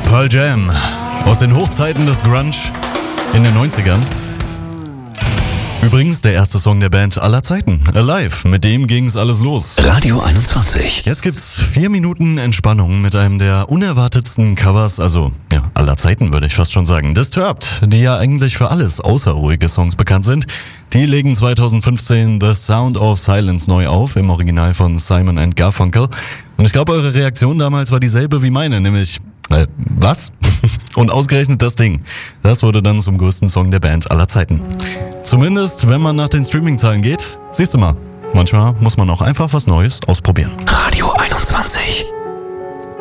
Pearl Jam aus den Hochzeiten des Grunge in den 90ern. Übrigens der erste Song der Band aller Zeiten, Alive, mit dem ging's alles los. Radio 21. Jetzt gibt's 4 Minuten Entspannung mit einem der unerwartetsten Covers, also ja, aller Zeiten würde ich fast schon sagen. Disturbed, die ja eigentlich für alles außer ruhige Songs bekannt sind, die legen 2015 The Sound of Silence neu auf, im Original von Simon & Garfunkel. Und ich glaube, eure Reaktion damals war dieselbe wie meine, nämlich, was? Und ausgerechnet das Ding, das wurde dann zum größten Song der Band aller Zeiten. Zumindest, wenn man nach den Streaming-Zahlen geht, siehst du mal, manchmal muss man auch einfach was Neues ausprobieren. Radio 21.